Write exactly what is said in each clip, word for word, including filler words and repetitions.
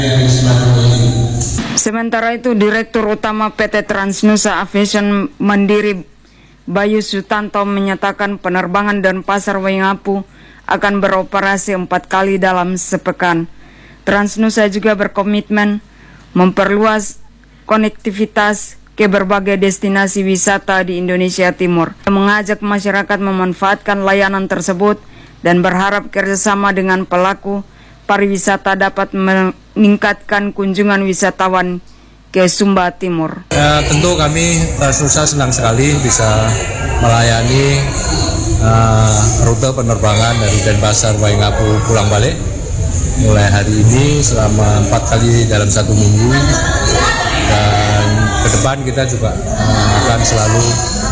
Sementara itu, Direktur Utama P T Transnusa Aviation Mandiri Bayu Sutanto menyatakan penerbangan Denpasar Waingapu akan beroperasi empat kali dalam sepekan. Transnusa juga berkomitmen memperluas konektivitas ke berbagai destinasi wisata di Indonesia Timur, mengajak masyarakat memanfaatkan layanan tersebut dan berharap kerjasama dengan pelaku pariwisata dapat meningkatkan kunjungan wisatawan ke Sumba Timur. Ya, tentu kami Transnusa senang sekali bisa melayani uh, rute penerbangan dari Denpasar Waingapu pulang balik mulai hari ini selama empat kali dalam satu minggu, dan ke depan kita juga uh, akan selalu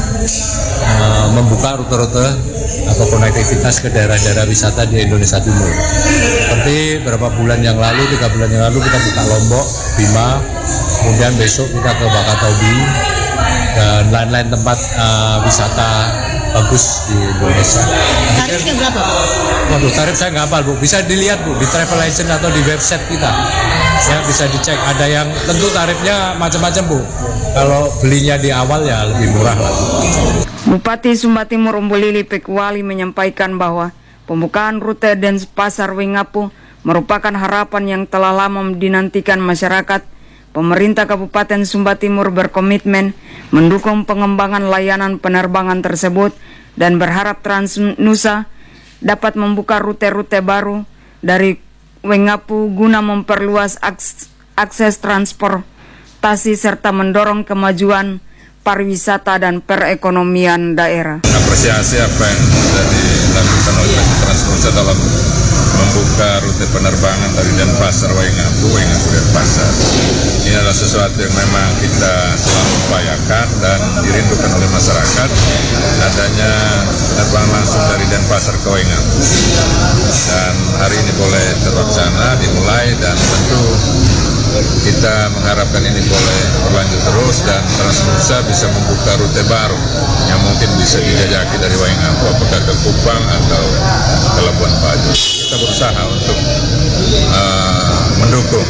uh, membuka rute-rute atau konektivitas ke daerah-daerah wisata di Indonesia Timur. Seperti beberapa bulan yang lalu, tiga bulan yang lalu kita buka Lombok, Bima, kemudian besok kita ke Bakataubi dan lain-lain tempat uh, wisata bagus di Indonesia. Tarifnya berapa? Waduh, tarif saya nggak hafal, Bu. Bisa dilihat, Bu, di Travel Agent atau di website kita. Ya, bisa dicek. Ada yang tentu tarifnya macam-macam, Bu. Kalau belinya di awal ya lebih murah lah. Bupati Sumba Timur Umbulili Pekwali menyampaikan bahwa pembukaan rute Denpasar Waingapu merupakan harapan yang telah lama dinantikan masyarakat. Pemerintah Kabupaten Sumba Timur berkomitmen mendukung pengembangan layanan penerbangan tersebut dan berharap Transnusa dapat membuka rute-rute baru dari Waingapu guna memperluas aks akses transportasi serta mendorong kemajuan pariwisata dan perekonomian daerah. Apresiasi apa yang sudah dilakukan oleh Transnusa dalam membuka rute penerbangan dari Denpasar Waingapu, Waingapu Denpasar. Ini adalah sesuatu yang memang kita selalu upayakan dan dirindukan oleh masyarakat, adanya penerbangan langsung dari Denpasar ke Waingapu. Dan hari ini boleh terlaksana, dimulai, dan tentu kita mengharapkan ini boleh berlanjut terus dan Transnusa bisa membuka rute baru yang mungkin bisa dijajaki dari Waingapu, apakah ke Kupang atau ke Labuan Bajo. Kita berusaha untuk uh, mendukung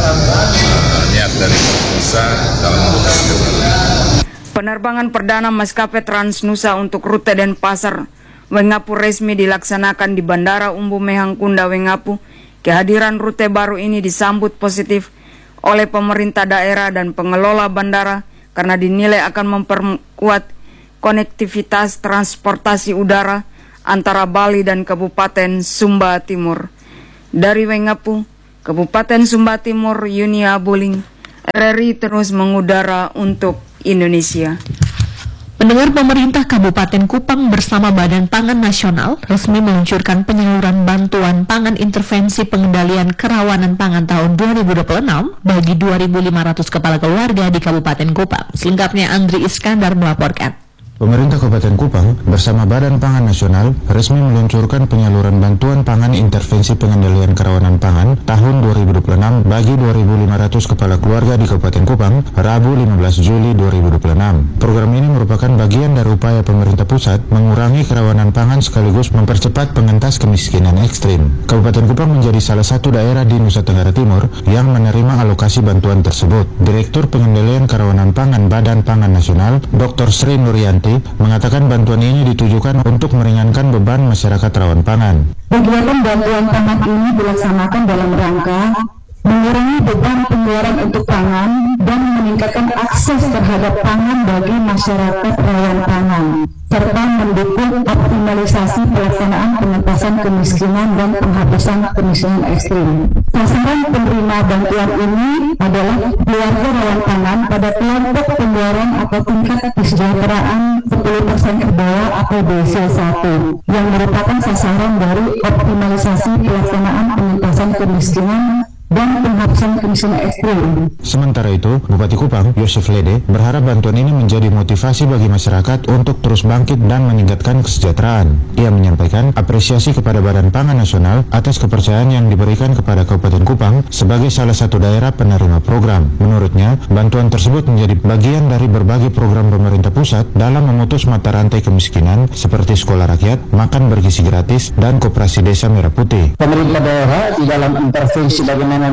uh, niat dari Transnusa dalam membuka rute baru. Penerbangan perdana maskapai Transnusa untuk rute Denpasar Waingapu resmi dilaksanakan di Bandara Umbu Mehangkunda Waingapu. Kehadiran rute baru ini disambut positif oleh pemerintah daerah dan pengelola bandara karena dinilai akan memperkuat konektivitas transportasi udara antara Bali dan Kabupaten Sumba Timur. Dari Waingapu, Kabupaten Sumba Timur, Yunia Buling, R R I terus mengudara untuk Indonesia. Pendengar, pemerintah Kabupaten Kupang bersama Badan Pangan Nasional resmi meluncurkan penyaluran bantuan pangan intervensi pengendalian kerawanan pangan tahun dua ribu dua puluh enam bagi dua ribu lima ratus kepala keluarga di Kabupaten Kupang. Selengkapnya Andri Iskandar melaporkan. Pemerintah Kabupaten Kupang bersama Badan Pangan Nasional resmi meluncurkan penyaluran bantuan pangan intervensi pengendalian kerawanan pangan tahun dua ribu dua puluh enam bagi dua ribu lima ratus kepala keluarga di Kabupaten Kupang, Rabu lima belas Juli dua ribu dua puluh enam. Program ini merupakan bagian dari upaya pemerintah pusat mengurangi kerawanan pangan sekaligus mempercepat pengentas kemiskinan ekstrim. Kabupaten Kupang menjadi salah satu daerah di Nusa Tenggara Timur yang menerima alokasi bantuan tersebut. Direktur Pengendalian Kerawanan Pangan Badan Pangan Nasional, Doktor Sri Nuryanti, mengatakan bantuan ini ditujukan untuk meringankan beban masyarakat rawan pangan. Kegiatan bantuan pangan ini dilaksanakan dalam rangka mengurangi beban pengeluaran untuk pangan dan meningkatkan akses terhadap pangan bagi masyarakat rawan pangan, serta mendukung optimalisasi pelaksanaan pengentasan kemiskinan dan penghapusan kemiskinan ekstrim. Sasaran penerima bantuan ini adalah keluarga rawan pangan pada kelompok pengeluaran atau tingkat kesejahteraan sepuluh persen ke bawah atau B C satu yang merupakan sasaran dari optimalisasi pelaksanaan pengentasan kemiskinan dan penghapusan kemiskinan ekstrim. Sementara itu, Bupati Kupang, Yosef Lede, berharap bantuan ini menjadi motivasi bagi masyarakat untuk terus bangkit dan meningkatkan kesejahteraan. Ia menyampaikan apresiasi kepada Badan Pangan Nasional atas kepercayaan yang diberikan kepada Kabupaten Kupang sebagai salah satu daerah penerima program. Menurutnya, bantuan tersebut menjadi bagian dari berbagai program pemerintah pusat dalam memutus mata rantai kemiskinan seperti sekolah rakyat, makan bergizi gratis, dan koperasi desa merah putih. Pemerintah daerah di dalam intervensi bagaimana memberikan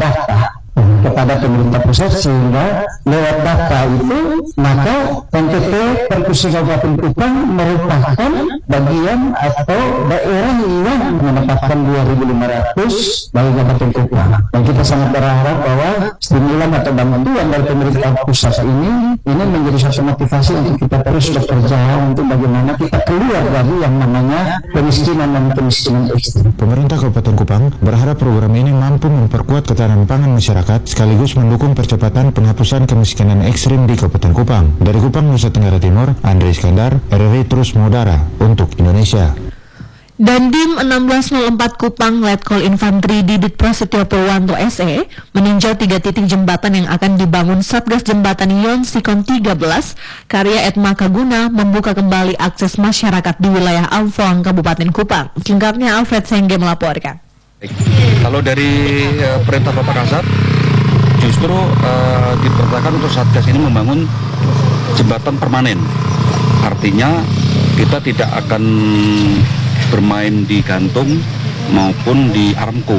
data kepada pemerintah pusat, sehingga lewat data itu maka N T T Perkusi Kabupaten Kupang merupakan bagian atau daerah yang mendapatkan dua ribu lima ratus bagi Kabupaten Kupang. Dan kita sangat berharap bahwa stimulan atau bantuan dari pemerintah pusat ini ini menjadi satu motivasi untuk kita terus bekerja untuk bagaimana kita keluar dari yang namanya kemiskinan dan kemiskinan ekstrim. Pemerintah Kabupaten Kupang berharap program ini mampu memperkuat ketahanan pangan masyarakat sekaligus mendukung percepatan penghapusan kemiskinan ekstrim di Kabupaten Kupang. Dari Kupang, Nusa Tenggara Timur, Andre Iskandar, R R I Terus Mengudara untuk Indonesia. Dandim enam belas nol empat Kupang Letkol Infanteri Didit Prasetyo Purwanto S E meninjau tiga titik jembatan yang akan dibangun Satgas Jembatan Yon Sikon tiga belas karya Etmaka guna membuka kembali akses masyarakat di wilayah Amfoang Kabupaten Kupang. Singkatnya Alfred Sengge melaporkan. Kalau dari uh, perintah Bapak Kasat, justru uh, diperintahkan untuk Satgas ini membangun jembatan permanen. Artinya kita tidak akan bermain di gantung maupun di armco.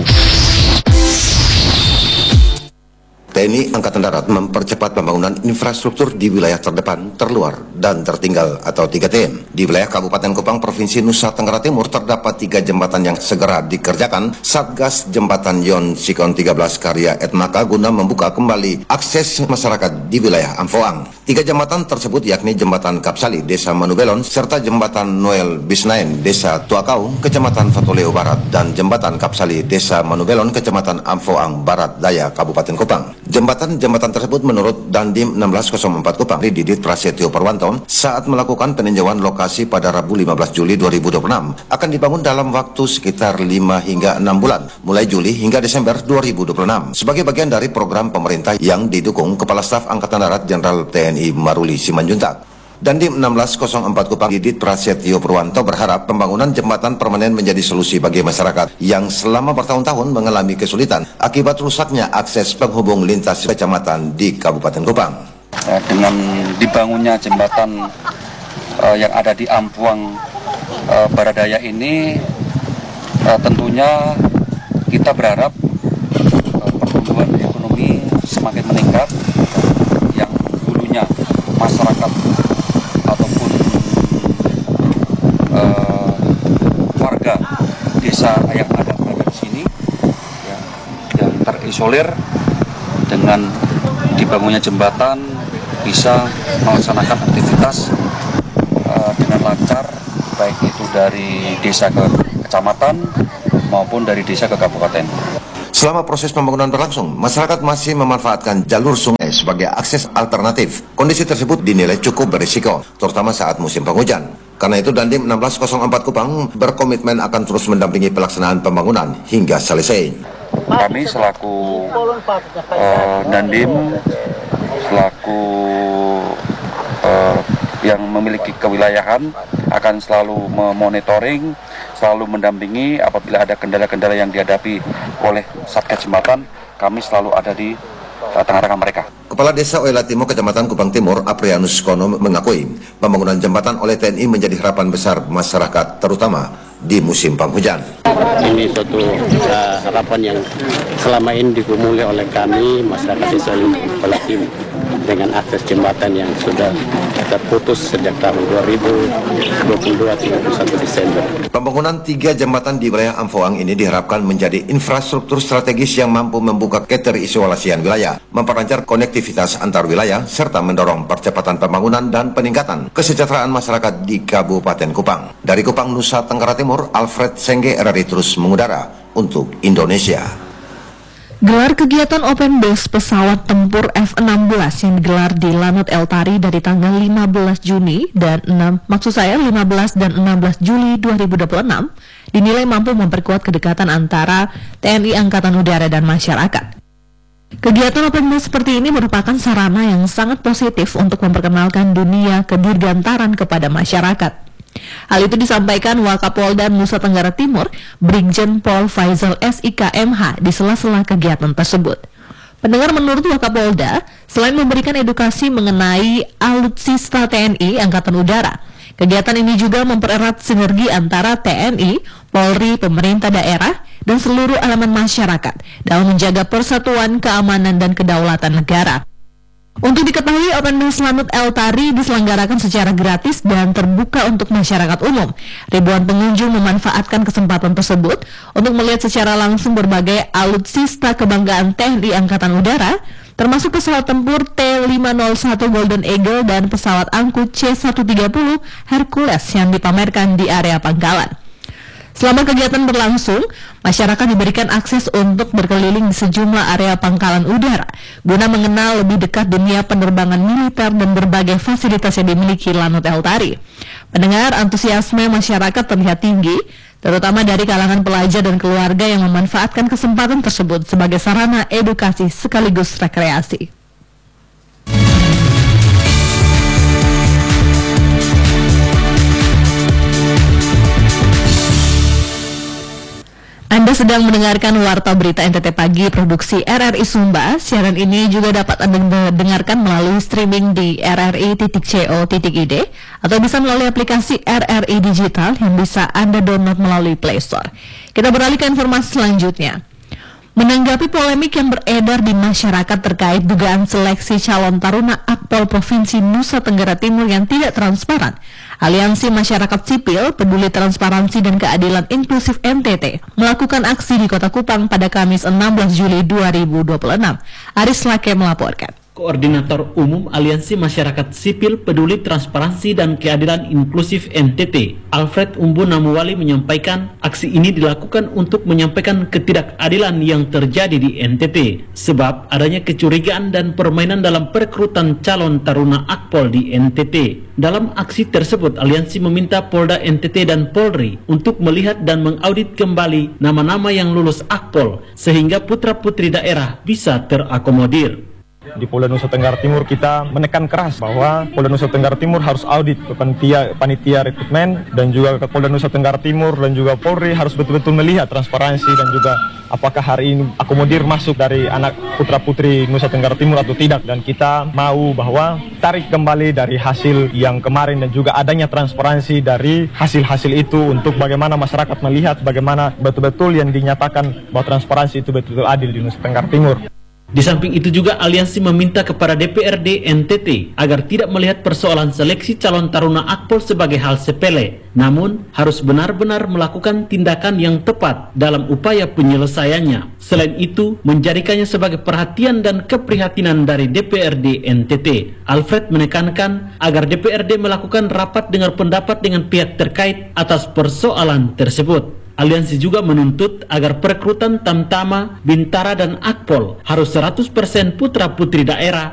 T N I Angkatan Darat mempercepat pembangunan infrastruktur di wilayah terdepan, terluar, dan tertinggal atau tiga T M. Di wilayah Kabupaten Kupang, Provinsi Nusa Tenggara Timur, terdapat tiga jembatan yang segera dikerjakan. Satgas Jembatan Yon Sikon tiga belas karya Etmaka guna membuka kembali akses masyarakat di wilayah Amfoang. Tiga jembatan tersebut yakni Jembatan Kapsali, Desa Manubelon, serta Jembatan Noel Bisnaen, Desa Tuakau, Kecamatan Fatuleo Barat, dan Jembatan Kapsali, Desa Manubelon, Kecamatan Amfoang Barat Daya, Kabupaten Kupang. Jembatan-jembatan tersebut menurut Dandim enam belas nol empat Kupang Didit Prasetyo Purwanto saat melakukan peninjauan lokasi pada Rabu lima belas Juli dua ribu dua puluh enam akan dibangun dalam waktu sekitar lima hingga enam bulan mulai Juli hingga Desember dua ribu dua puluh enam sebagai bagian dari program pemerintah yang didukung Kepala Staf Angkatan Darat Jenderal T N I Maruli Simanjuntak. Dandim enam belas nol empat Kupang Didit Prasetyo Purwanto berharap pembangunan jembatan permanen menjadi solusi bagi masyarakat yang selama bertahun-tahun mengalami kesulitan akibat rusaknya akses penghubung lintas kecamatan di Kabupaten Kupang. Dengan dibangunnya jembatan uh, yang ada di Amfoang uh, Baradaya ini, uh, tentunya kita berharap uh, pertumbuhan ekonomi semakin meningkat, yang dulunya masyarakat ataupun uh, warga desa yang ada berada di sini ya, yang terisolir, dengan dibangunnya jembatan bisa melaksanakan aktivitas uh, dengan lancar, baik itu dari desa ke kecamatan maupun dari desa ke kabupaten. Selama proses pembangunan berlangsung, masyarakat masih memanfaatkan jalur sungai sebagai akses alternatif. Kondisi tersebut dinilai cukup berisiko, terutama saat musim penghujan. Karena itu Dandim enam belas nol empat Kupang berkomitmen akan terus mendampingi pelaksanaan pembangunan hingga selesai. Kami selaku uh, Dandim, selaku uh, yang memiliki kewilayahan, akan selalu memonitoring, selalu mendampingi apabila ada kendala-kendala yang dihadapi oleh Satgas Jembatan. Kami selalu ada di uh, tengah-tengah mereka. Kepala Desa Oelatimo, Kecamatan Kupang Timur, Aprianus Kono mengakui pembangunan jembatan oleh T N I menjadi harapan besar masyarakat, terutama di musim penghujan. Ini suatu uh, harapan yang selama ini digumuli oleh kami masyarakat Desa Oelatimo dengan akses jembatan yang sudah terputus sejak tahun dua ribu dua puluh dua tiga puluh satu Desember. Pembangunan tiga jembatan di wilayah Amfoang ini diharapkan menjadi infrastruktur strategis yang mampu membuka keterisolasian wilayah, memperlancar konektivitas antar wilayah, serta mendorong percepatan pembangunan dan peningkatan kesejahteraan masyarakat di Kabupaten Kupang. Dari Kupang, Nusa Tenggara Timur, Alfred Sengge, R R I Terus Mengudara untuk Indonesia. Gelar kegiatan open base pesawat tempur F enam belas yang digelar di Lanut El Tari dari tanggal lima belas Juni dan enam maksud saya lima belas dan enam belas Juli dua ribu dua puluh enam dinilai mampu memperkuat kedekatan antara T N I Angkatan Udara dan masyarakat. Kegiatan open base seperti ini merupakan sarana yang sangat positif untuk memperkenalkan dunia kedirgantaran kepada masyarakat. Hal itu disampaikan Wakapolda Nusa Tenggara Timur, Brigjen Pol Faisal S I K M H di sela-sela kegiatan tersebut. Pendengar, menurut Wakapolda, selain memberikan edukasi mengenai alutsista T N I Angkatan Udara, kegiatan ini juga mempererat sinergi antara T N I, Polri, pemerintah daerah, dan seluruh elemen masyarakat dalam menjaga persatuan, keamanan, dan kedaulatan negara. Untuk diketahui, Open House Lanut El Tari diselenggarakan secara gratis dan terbuka untuk masyarakat umum. Ribuan pengunjung memanfaatkan kesempatan tersebut untuk melihat secara langsung berbagai alutsista kebanggaan T N I Angkatan Udara, termasuk pesawat tempur T lima nol satu Golden Eagle dan pesawat angkut C seratus tiga puluh Hercules yang dipamerkan di area pangkalan. Selama kegiatan berlangsung, masyarakat diberikan akses untuk berkeliling di sejumlah area pangkalan udara guna mengenal lebih dekat dunia penerbangan militer dan berbagai fasilitas yang dimiliki Lanut El Tari. Pendengar, antusiasme masyarakat terlihat tinggi, terutama dari kalangan pelajar dan keluarga yang memanfaatkan kesempatan tersebut sebagai sarana edukasi sekaligus rekreasi. Anda sedang mendengarkan Warta Berita N T T Pagi produksi R R I Sumba. Siaran ini juga dapat Anda dengarkan melalui streaming di r r i titik co titik i d atau bisa melalui aplikasi R R I Digital yang bisa Anda download melalui Play Store. Kita beralih ke informasi selanjutnya. Menanggapi polemik yang beredar di masyarakat terkait dugaan seleksi calon taruna Akpol Provinsi Nusa Tenggara Timur yang tidak transparan, Aliansi Masyarakat Sipil Peduli Transparansi dan Keadilan Inklusif N T T melakukan aksi di Kota Kupang pada Kamis enam belas Juli dua ribu dua puluh enam. Aris Lake melaporkan. Koordinator Umum Aliansi Masyarakat Sipil Peduli Transparansi dan Keadilan Inklusif N T T, Alfred Umbu Namuwali menyampaikan aksi ini dilakukan untuk menyampaikan ketidakadilan yang terjadi di N T T sebab adanya kecurigaan dan permainan dalam perekrutan calon taruna Akpol di N T T. Dalam aksi tersebut, Aliansi meminta Polda N T T dan Polri untuk melihat dan mengaudit kembali nama-nama yang lulus Akpol sehingga putra-putri daerah bisa terakomodir. Di Polda Nusa Tenggara Timur kita menekan keras bahwa Polda Nusa Tenggara Timur harus audit ke panitia, panitia rekrutmen dan juga ke Polda Nusa Tenggara Timur dan juga Polri harus betul-betul melihat transparansi dan juga apakah hari ini akomodir masuk dari anak putra-putri Nusa Tenggara Timur atau tidak. Dan kita mau bahwa tarik kembali dari hasil yang kemarin dan juga adanya transparansi dari hasil-hasil itu untuk bagaimana masyarakat melihat bagaimana betul-betul yang dinyatakan bahwa transparansi itu betul-betul adil di Nusa Tenggara Timur. Di samping itu juga Aliansi meminta kepada D P R D N T T agar tidak melihat persoalan seleksi calon taruna Akpol sebagai hal sepele, namun harus benar-benar melakukan tindakan yang tepat dalam upaya penyelesaiannya. Selain itu, menjadikannya sebagai perhatian dan keprihatinan dari D P R D N T T. Alfred menekankan agar D P R D melakukan rapat dengar pendapat dengan pihak terkait atas persoalan tersebut. Aliansi juga menuntut agar perekrutan Tamtama, Bintara, dan Akpol harus seratus persen putra-putri daerah